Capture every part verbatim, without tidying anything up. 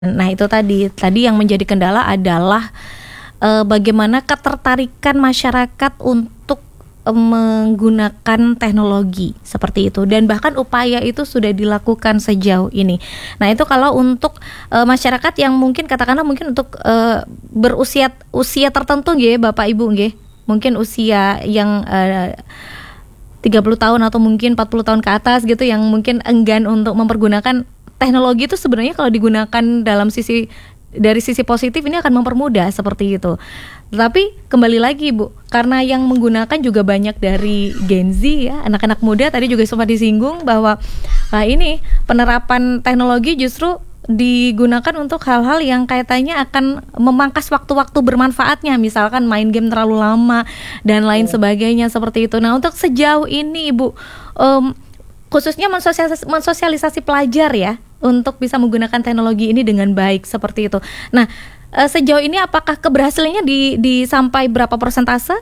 Nah itu tadi, tadi yang menjadi kendala adalah e, bagaimana ketertarikan masyarakat untuk e, menggunakan teknologi seperti itu, dan bahkan upaya itu sudah dilakukan sejauh ini. Nah itu kalau untuk e, masyarakat yang mungkin katakanlah mungkin untuk e, berusia usia tertentu nggih Bapak Ibu nggih, mungkin usia yang e, tiga puluh tahun atau mungkin empat puluh tahun ke atas gitu, yang mungkin enggan untuk mempergunakan teknologi itu. Sebenarnya kalau digunakan dalam sisi dari sisi positif ini akan mempermudah seperti itu. Tetapi kembali lagi Bu, karena yang menggunakan juga banyak dari Gen Z ya, anak-anak muda, tadi juga sempat disinggung bahwa nah ini penerapan teknologi justru digunakan untuk hal-hal yang kaitannya akan memangkas waktu-waktu bermanfaatnya, misalkan main game terlalu lama dan lain Betul. sebagainya seperti itu. Nah untuk sejauh ini Ibu, um, khususnya mensosialisasi, mensosialisasi pelajar ya untuk bisa menggunakan teknologi ini dengan baik seperti itu. Nah e, sejauh ini apakah keberhasilannya di, di sampai berapa persentase?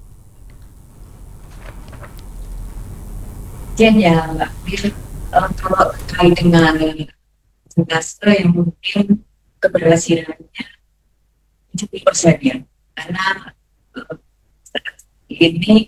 Ya, ya, Mbak. Uh, kalau terkait dengan persentase yang mungkin keberhasilannya tujuh puluh persen ya, karena uh, ini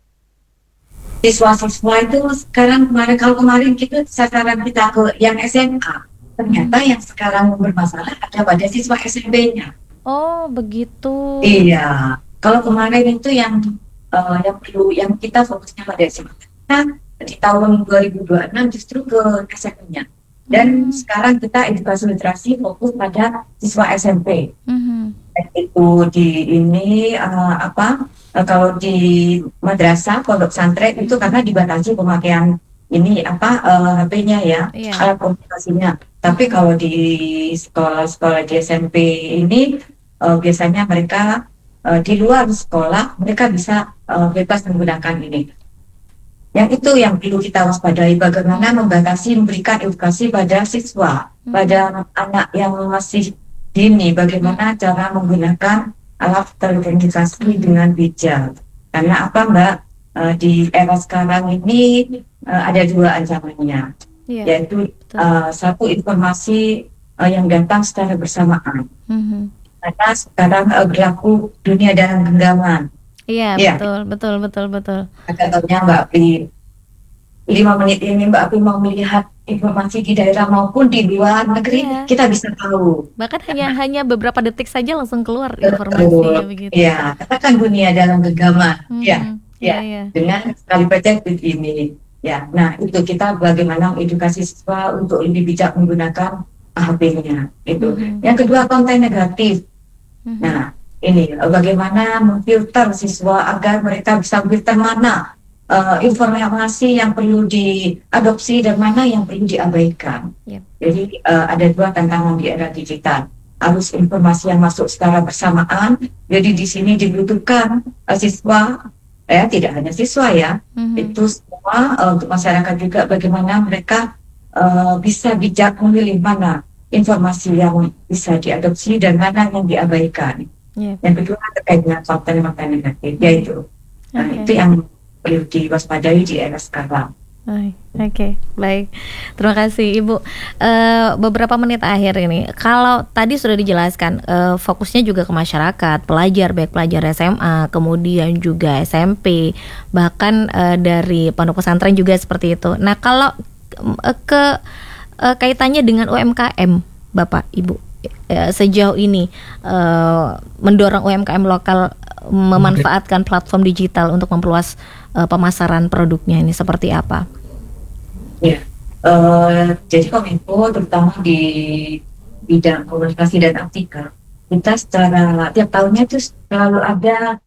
siswa-siswa itu sekarang kemarin kalau kemarin kita sasaran kita ke yang S M A, ternyata yang sekarang bermasalah ada pada siswa S M P-nya. Oh begitu. Iya, kalau kemarin itu yang uh, yang perlu yang kita fokusnya pada S M A, kita di tahun dua ribu dua puluh enam justru ke S M P-nya. Dan Hmm. sekarang kita edukasi literasi fokus pada siswa S M P. Hmm. Itu di ini uh, apa? Uh, kalau di madrasah pondok pesantren itu karena dibatasi pemakaian ini apa uh, H P-nya ya, Iya. alat komunikasinya. Tapi kalau di sekolah-sekolah di S M P ini uh, biasanya mereka uh, di luar sekolah mereka bisa uh, bebas menggunakan ini. Yang itu yang perlu kita waspadai, bagaimana membatasi, memberikan edukasi pada siswa, Hmm. pada anak yang masih dini, bagaimana cara menggunakan alat telekomunikasi dengan bijak. Karena apa Mbak, uh, di era sekarang ini uh, ada dua ancamannya, Iya. yaitu Betul. uh, satu informasi uh, yang datang secara bersamaan. Hmm. Karena sekarang uh, berlaku dunia dalam genggaman. Iya Ya, betul betul betul betul. contohnya Mbak Pri, lima menit ini Mbak Pri mau melihat informasi di daerah maupun di luar negeri, Iya. kita bisa tahu. Bahkan hanya hanya beberapa detik saja langsung keluar Betul. informasinya begitu. Ya, katakan dunia dalam genggaman. Hmm. Ya, Iya ya, iya. dengan sekali perspektif ini. Ya, nah itu kita bagaimana edukasi siswa untuk lebih bijak menggunakan H P-nya. Itu. Hmm. Yang kedua, konten negatif. Hmm. Nah, ini bagaimana memfilter siswa agar mereka bisa memfilter mana uh, informasi yang perlu diadopsi dan mana yang perlu diabaikan. Yep. Jadi uh, ada dua tantangan di era digital. Arus informasi yang masuk secara bersamaan. Jadi di sini dibutuhkan uh, siswa, ya tidak hanya siswa ya, Hmm. itu semua uh, untuk masyarakat juga bagaimana mereka uh, bisa bijak memilih mana informasi yang bisa diadopsi dan mana yang diabaikan. Yep. Yang kedua terkait dengan fakta-fakta negatif, yaitu nah, Okay. itu yang perlu diwaspadai di era sekarang. Oke, okay. Baik. Terima kasih Ibu. Uh, beberapa menit akhir ini, kalau tadi sudah dijelaskan uh, fokusnya juga ke masyarakat, pelajar, baik pelajar S M A, kemudian juga S M P, bahkan uh, dari pondok pesantren juga seperti itu. Nah, kalau uh, ke uh, kaitannya dengan U M K M, Bapak, Ibu, uh, sejauh ini uh, mendorong U M K M lokal memanfaatkan platform digital untuk memperluas uh, pemasaran produknya ini seperti apa? Ya, uh, jadi Kominfo terutama di bidang komunikasi dan aptika, kita secara tiap tahunnya itu selalu ada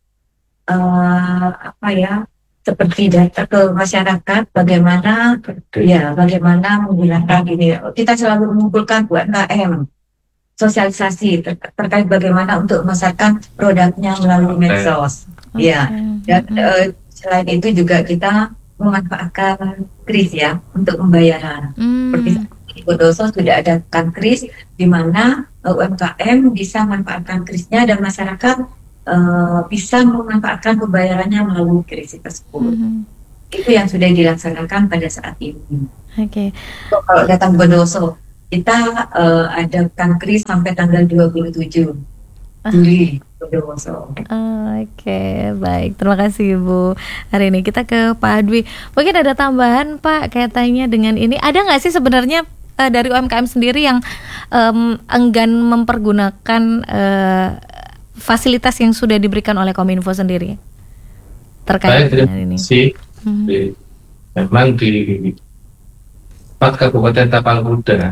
uh, apa ya, seperti data ke masyarakat bagaimana ya bagaimana menggunakan ini. Kita selalu mengumpulkan U M K M, sosialisasi ter- terkait bagaimana untuk memasarkan produknya melalui medsos. Okay. Ya, dan uh, selain itu juga kita memanfaatkan kris ya untuk pembayaran. Hmm. Seperti di Bondoso sudah ada kan kris di mana uh, U M K M bisa memanfaatkan krisnya dan masyarakat uh, bisa memanfaatkan pembayarannya melalui kris tersebut. Hmm. Itu yang sudah dilaksanakan pada saat ini. Oke. Okay. So, kalau datang Bondoso kita uh, ada Kangkris sampai tanggal dua puluh tujuh Juli Bondowoso. Oke, baik. Terima kasih Ibu. Hari ini kita ke Pak Dwi. Mungkin ada tambahan Pak kaitannya dengan ini. Ada nggak sih sebenarnya uh, dari U M K M sendiri yang um, enggan mempergunakan uh, fasilitas yang sudah diberikan oleh Kominfo sendiri terkait Baik, dengan ini? sih, Hmm. di, memang di empat kabupaten tapal kuda,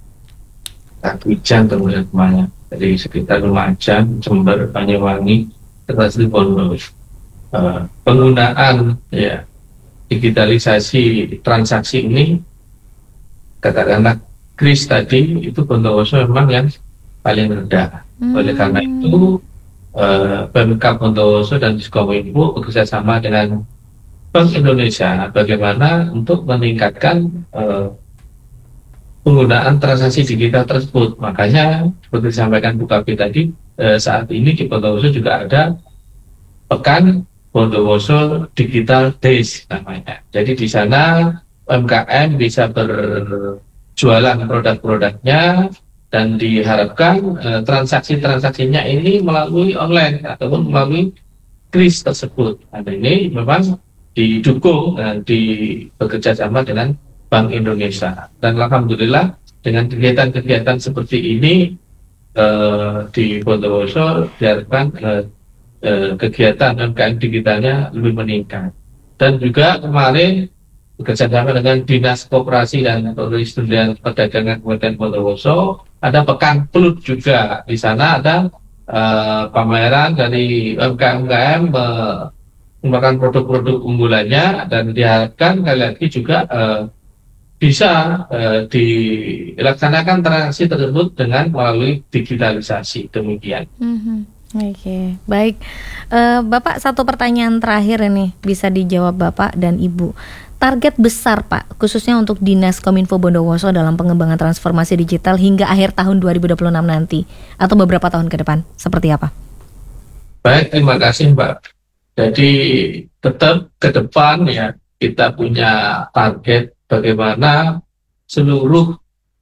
Taguijan kemudian semuanya, jadi sekitar Lumajang, Jember, Banyuwangi, serta Situbondo. Uh, penggunaan ya digitalisasi transaksi ini, katakanlah kris tadi itu Bondowoso memang yang paling rendah. Hmm. Oleh karena itu uh, Pemkab Bondowoso dan Diskominfo bekerjasama dengan Bank Indonesia bagaimana untuk meningkatkan uh, penggunaan transaksi digital tersebut. Makanya seperti disampaikan Bu Kapi tadi, uh, saat ini di Bondowoso juga ada Pekan Bondowoso Digital Days namanya. Jadi di sana U M K M bisa berjualan produk-produknya dan diharapkan uh, transaksi-transaksinya ini melalui online ataupun melalui kris tersebut. Nah, ini memang didukung dan di bekerja sama dengan Bank Indonesia. Dan alhamdulillah dengan kegiatan-kegiatan seperti ini eh, di Bondowoso diharapkan eh, eh, kegiatan U M K M digitalnya lebih meningkat. Dan juga kemarin bekerja sama dengan Dinas Koperasi dan Perindustrian Perdagangan Kabupaten Bondowoso ada Pekan Plut juga. Di sana ada eh, pameran dari U M K M U M K M eh, menggunakan produk-produk unggulannya dan diharapkan kali lagi juga uh, bisa uh, dilaksanakan transaksi tersebut dengan melalui digitalisasi. Demikian. Mm-hmm. Oke, okay. Baik. Uh, Bapak, satu pertanyaan terakhir ini bisa dijawab Bapak dan Ibu. Target besar Pak, khususnya untuk Dinas Kominfo Bondowoso dalam pengembangan transformasi digital hingga akhir tahun dua ribu dua puluh enam nanti atau beberapa tahun ke depan, seperti apa? Baik, terima kasih Mbak. Jadi tetap ke depan ya kita punya target bagaimana seluruh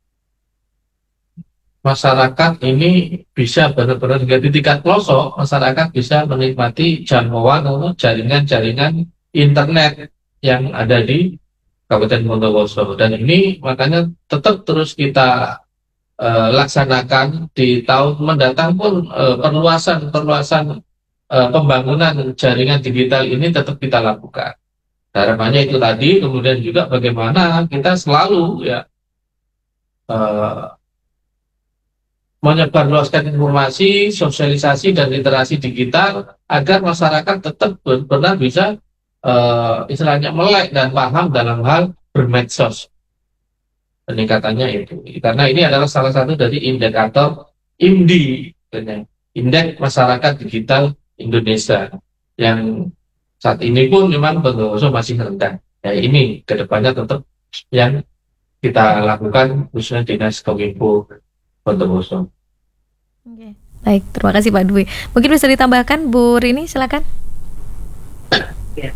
masyarakat ini bisa benar-benar di tingkat pelosok masyarakat bisa menikmati jangkauan atau jaringan-jaringan internet yang ada di Kabupaten Bondowoso. Dan ini makanya tetap terus kita uh, laksanakan di tahun mendatang pun uh, perluasan perluasan Uh, pembangunan jaringan digital ini tetap kita lakukan. Harapannya itu tadi, kemudian juga bagaimana kita selalu ya uh, menyebarluaskan informasi, sosialisasi dan literasi digital agar masyarakat tetap benar-benar bisa uh, istilahnya melek dan paham dalam hal bermedsos. Peningkatannya itu, karena ini adalah salah satu dari indikator I M D I, Indeks Masyarakat Digital Indonesia, yang saat ini pun memang Bondowoso masih rendah. Ya ini kedepannya tetap yang kita lakukan khususnya Dinas Kominfo Bondowoso. Oke, baik, terima kasih Pak Dwi. Mungkin bisa ditambahkan Bu Rini, silakan. Ya.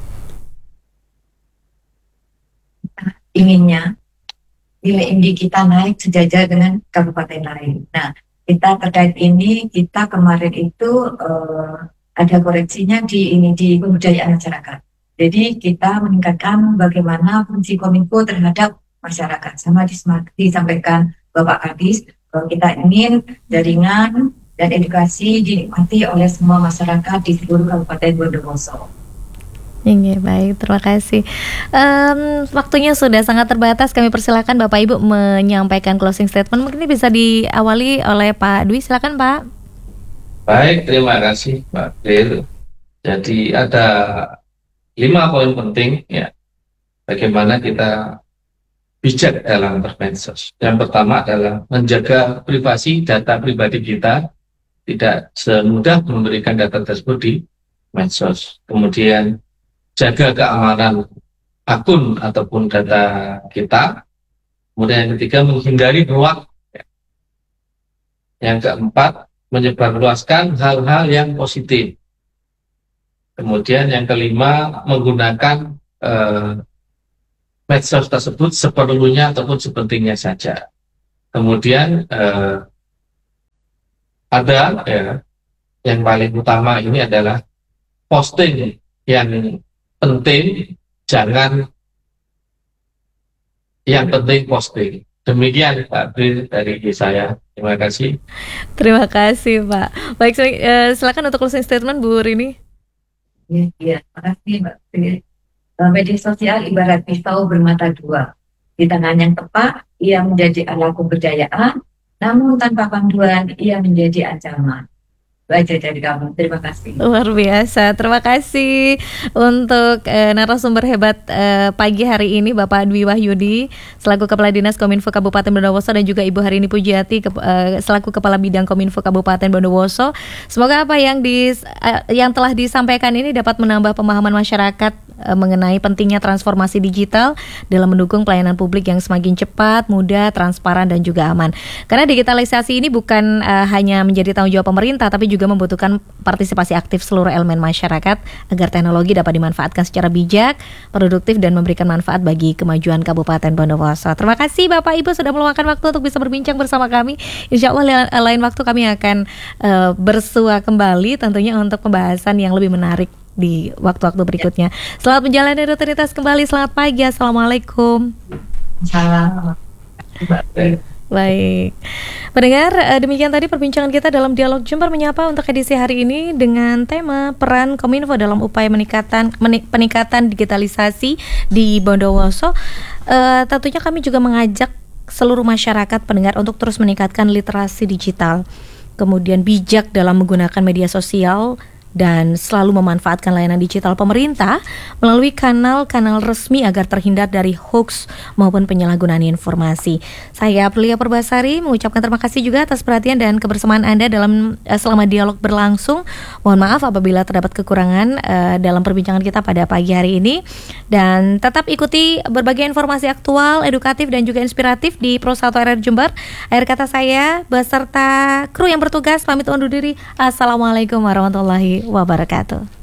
Inginnya nilai I M D I kita naik sejajar dengan kabupaten lain. Nah, kita terkait ini kita kemarin itu uh, ada koreksinya di ini di pemberdayaan masyarakat. Jadi kita meningkatkan bagaimana fungsi Kominfo terhadap masyarakat. Sama disampaikan Bapak Kadis bahwa kita ingin jaringan dan edukasi dinikmati oleh semua masyarakat di seluruh Kabupaten Bondowoso. Oke, baik, terima kasih. Um, waktunya sudah sangat terbatas. Kami persilakan Bapak Ibu menyampaikan closing statement. Mungkin ini bisa diawali oleh Pak Dwi. Silakan Pak. Baik, terima kasih Pak Dir. Jadi ada lima poin penting ya, bagaimana kita bijak dalam bermedsos. Yang pertama adalah menjaga privasi data pribadi kita, tidak semudah memberikan data tersebut di medsos. Kemudian jaga keamanan akun ataupun data kita. Kemudian yang ketiga menghindari hoax. Yang keempat menyebarluaskan hal-hal yang positif. Kemudian yang kelima menggunakan eh, medsos tersebut seperlunya ataupun sepentingnya saja. Kemudian eh, ada ya, yang paling utama ini adalah posting yang penting, jangan yang penting posting. Demikian Pak Bri dari saya. Terima kasih. Terima kasih Pak. Baik, eh, silakan untuk closing statement Bu Rini. Ya, ya, makasih Mbak Bri. Media sosial ibarat pisau bermata dua. Di tangan yang tepat, ia menjadi alat pemberdayaan, namun tanpa panduan, ia menjadi ancaman. Baca dari kamu, terima kasih. Luar biasa, terima kasih untuk eh, narasumber hebat eh, pagi hari ini Bapak Dwi Wahyudi selaku Kepala Dinas Kominfo Kabupaten Bondowoso dan juga Ibu Harini Pujiati ke, eh, selaku Kepala Bidang Kominfo Kabupaten Bondowoso. Semoga apa yang di eh, yang telah disampaikan ini dapat menambah pemahaman masyarakat eh, mengenai pentingnya transformasi digital dalam mendukung pelayanan publik yang semakin cepat, mudah, transparan dan juga aman. Karena digitalisasi ini bukan eh, hanya menjadi tanggung jawab pemerintah tapi juga juga membutuhkan partisipasi aktif seluruh elemen masyarakat agar teknologi dapat dimanfaatkan secara bijak, produktif dan memberikan manfaat bagi kemajuan Kabupaten Bondowoso. Terima kasih Bapak Ibu sudah meluangkan waktu untuk bisa berbincang bersama kami. Insya Allah lain waktu kami akan uh, bersua kembali tentunya untuk pembahasan yang lebih menarik di waktu-waktu berikutnya. Selamat menjalani rutinitas kembali. Selamat pagi. Assalamualaikum. Salam. Baik, pendengar, demikian tadi perbincangan kita dalam Dialog Jember Menyapa untuk edisi hari ini dengan tema peran Kominfo dalam upaya meningkatan peningkatan digitalisasi di Bondowoso. Uh, tentunya kami juga mengajak seluruh masyarakat pendengar untuk terus meningkatkan literasi digital, kemudian bijak dalam menggunakan media sosial dan selalu memanfaatkan layanan digital pemerintah melalui kanal-kanal resmi agar terhindar dari hoax maupun penyalahgunaan informasi. Saya Prilia Purbasari mengucapkan terima kasih juga atas perhatian dan kebersamaan Anda dalam uh, selama dialog berlangsung. Mohon maaf apabila terdapat kekurangan uh, dalam perbincangan kita pada pagi hari ini, dan tetap ikuti berbagai informasi aktual, edukatif dan juga inspiratif di Pro satu R R Jember. Akhir kata saya beserta kru yang bertugas pamit undur diri. Assalamualaikum warahmatullahi wabarakatuh.